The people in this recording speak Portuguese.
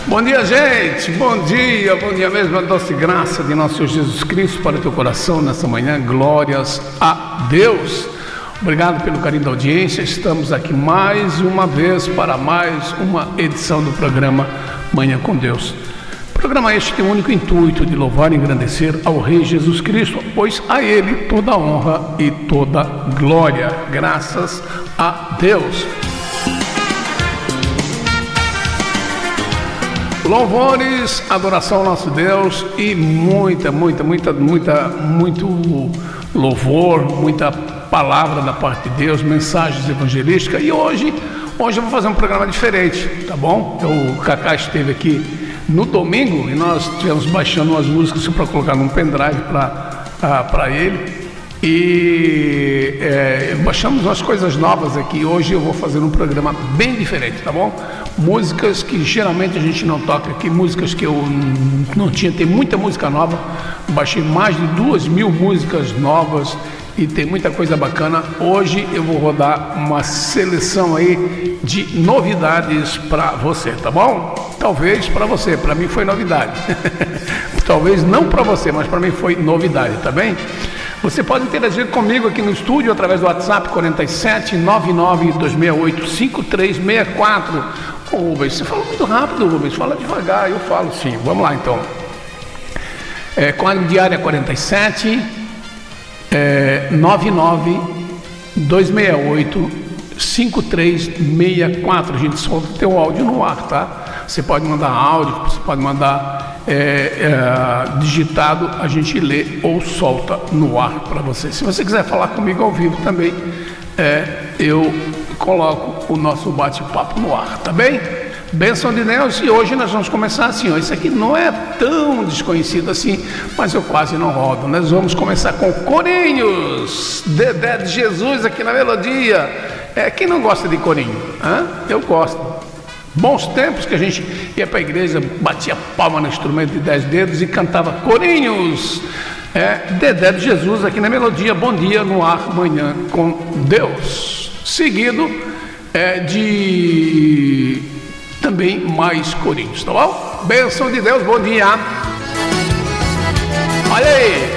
Bom dia, gente, bom dia mesmo, a doce graça de nosso Senhor Jesus Cristo para o teu coração nessa manhã, glórias a Deus. Obrigado pelo carinho da audiência, estamos aqui mais uma vez para mais uma edição do programa Manhã com Deus. O programa este tem o único intuito de louvar e engrandecer ao Rei Jesus Cristo, pois a Ele toda a honra e toda glória, graças a Deus. Louvores, adoração ao nosso Deus e muito louvor, muita palavra da parte de Deus, mensagens evangelísticas. E hoje eu vou fazer um programa diferente, tá bom? O Cacá esteve aqui no domingo e nós estivemos baixando umas músicas para colocar num pendrive para ele. E baixamos umas coisas novas aqui. Hoje eu vou fazer um programa bem diferente, tá bom? Músicas que geralmente a gente não toca aqui, músicas que eu não tinha, tem muita música nova. Baixei mais de 2.000 músicas novas e tem muita coisa bacana. Hoje eu vou rodar uma seleção aí de novidades para você, tá bom? Talvez para você, para mim foi novidade. Talvez não para você, mas para mim foi novidade, tá bem? Você pode interagir comigo aqui no estúdio através do WhatsApp 47 99 268 5364. Ô Rubens, você fala muito rápido, Rubens, fala devagar, eu falo sim. Vamos lá então. Código de área 47 99 268 5364. A gente solta o teu áudio no ar, tá? Você pode mandar áudio, você pode mandar digitado, a gente lê ou solta no ar para você. Se você quiser falar comigo ao vivo também, eu coloco o nosso bate-papo no ar, tá bem? Bênção de Deus. E hoje nós vamos começar assim, ó. Isso aqui não é tão desconhecido assim, mas eu quase não rodo. Nós vamos começar com Corinhos, Dedé de Jesus aqui na melodia. Quem não gosta de corinho? Eu gosto. Bons tempos que a gente ia para a igreja, batia palma no instrumento de 10 dedos e cantava Corinhos. Dedé de Jesus aqui na melodia. Bom dia no ar, manhã com Deus. Seguido de também mais corinhos, tá bom? Bênção de Deus, bom dia. Olha aí.